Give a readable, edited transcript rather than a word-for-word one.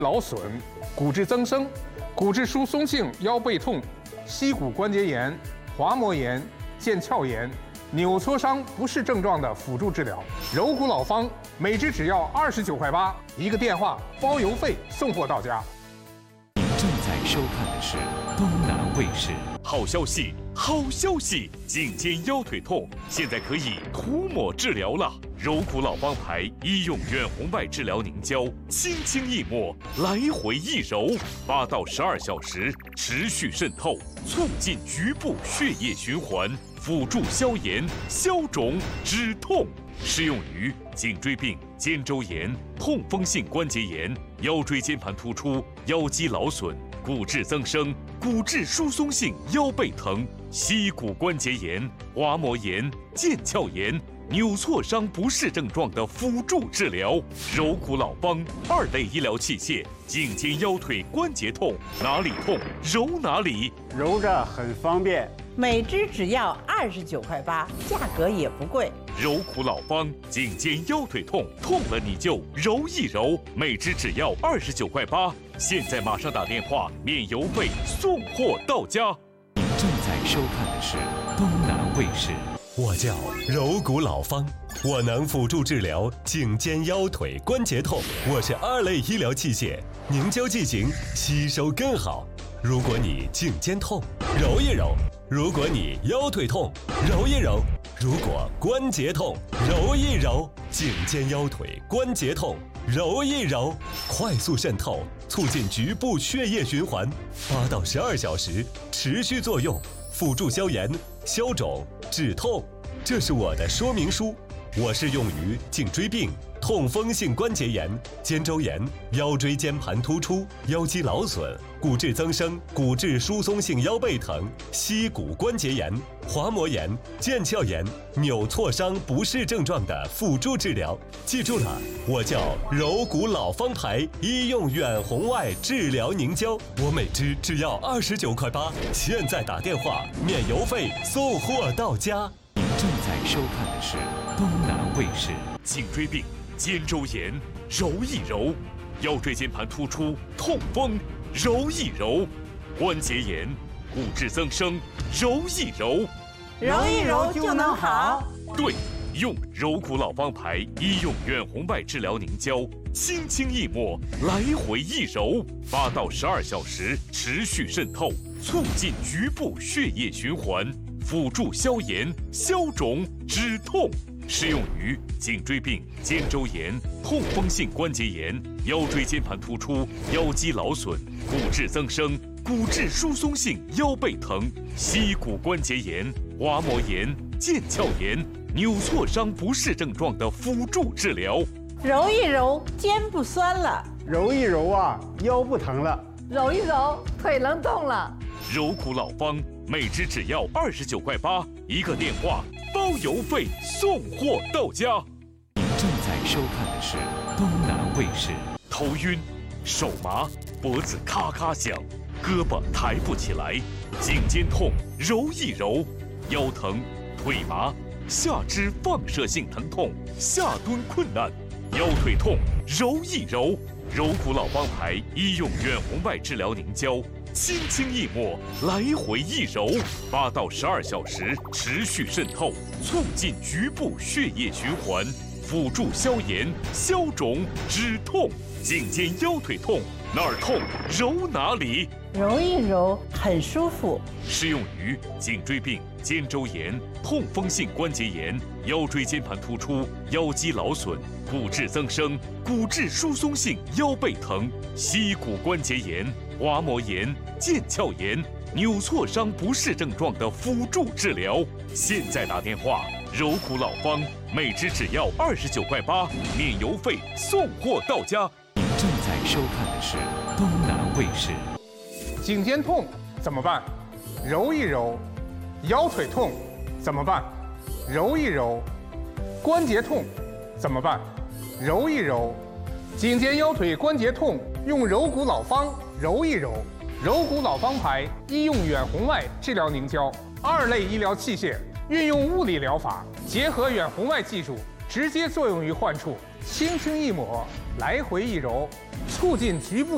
劳损、骨质增生、骨质疏松性腰背痛、膝骨关节炎、滑膜炎、腱鞘炎、扭挫伤不适症状的辅助治疗。柔骨老方每支只要29.8块，一个电话包邮费送货到家。 您正在收看的是东南卫视。 好消息，好消息！颈肩腰腿痛现在可以涂抹治疗了。柔骨老方牌医用远红外治疗凝胶，轻轻一抹，来回一揉，8到12小时持续渗透，促进局部血液循环，辅助消炎、消肿、止痛。适用于颈椎病、肩周炎、痛风性关节炎、腰椎间盘突出、腰肌劳损、骨质增生、骨质疏松性腰背疼、膝骨关节炎、滑膜炎、腱鞘炎、扭挫伤不适症状的辅助治疗。柔骨老方2类医疗器械，颈肩腰腿关节痛，哪里痛揉哪里， 揉着很方便。 每支只要29.8，价格也不贵。 柔骨老方颈肩腰腿痛，痛了你就揉一揉，每支只要29.8。现在马上打电话，免邮费送货到家。 您正在收看的是东南卫视。 我叫柔骨老方，我能辅助治疗颈肩腰腿关节痛。我是2类医疗器械，凝胶剂型吸收更好。如果你颈肩痛，揉一揉；如果你腰腿痛，揉一揉；如果关节痛，揉一揉。颈肩腰腿关节痛，揉一揉，快速渗透，促进局部血液循环，8到12小时持续作用，辅助消炎、消肿、止痛。这是我的说明书。我适用于颈椎病、痛风性关节炎、肩周炎、腰椎间盘突出、腰肌劳损、骨质增生、骨质疏松性腰背疼、膝骨关节炎、滑膜炎、腱鞘炎、扭挫伤不适症状的辅助治疗。记住了，我叫柔骨老方牌医用远红外治疗凝胶，我每支只要29.8，现在打电话免邮费送货到家。 您正在收看的是东南卫视。 颈椎病、肩周炎，揉一揉；腰椎间盘突出、痛风，揉一揉；关节炎、骨质增生，揉一揉。 揉一揉就能好。 对，用柔骨老方牌医用远红外治疗凝胶，轻轻一抹，来回一揉，8到12小时持续渗透，促进局部血液循环，辅助消炎、消肿、止痛。适用于颈椎病、肩周炎、痛风性关节炎、腰椎间盘突出、腰肌劳损、骨质增生、骨质疏松性腰背疼、膝骨关节炎、滑膜炎、腱鞘炎、扭挫伤不适症状的辅助治疗。 揉一揉，肩不酸了； 揉一揉啊，腰不疼了； 揉一揉，腿能动了。 柔骨老方每支只要29.8，一个电话包邮费送货到家。 您正在收看的是东南卫视。 头晕、手麻、脖子咔咔响，胳膊抬不起来，颈肩痛揉一揉，腰疼、腿麻、下肢放射性疼痛，下蹲困难，腰腿痛揉一揉。柔骨老方牌医用远红外治疗凝胶，轻轻一抹，来回一揉，8到12小时持续渗透，促进局部血液循环，辅助消炎、消肿、止痛。颈肩腰腿痛，哪儿痛揉哪里， 揉一揉很舒服。 适用于颈椎病、肩周炎、痛风性关节炎、腰椎间盘突出、腰肌劳损、骨质增生、骨质疏松性腰背疼、膝骨关节炎、滑膜炎、腱鞘炎、扭挫伤不适症状的辅助治疗。现在打电话，柔骨老方每支只要29.8，免邮费送货到家。 您正在收看的是东南卫视。 颈肩痛怎么办？揉一揉。腰腿痛怎么办？揉一揉。关节痛怎么办？揉一揉。颈肩腰腿关节痛用柔骨老方揉一揉。柔骨老方牌医用远红外治疗凝胶，2类医疗器械，运用物理疗法，结合远红外技术，直接作用于患处，轻轻一抹，来回一揉，促进局部